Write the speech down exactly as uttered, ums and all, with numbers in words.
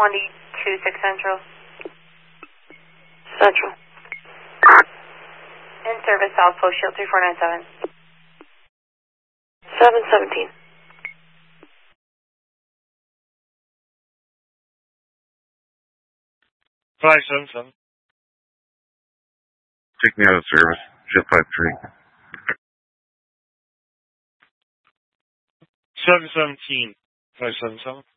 twenty-two six Central. Central. In service, South Post Shield three four nine seven. seven seventeen. five seven seven. Take me out of service. Jet five three. seven seventeen. five seven seven.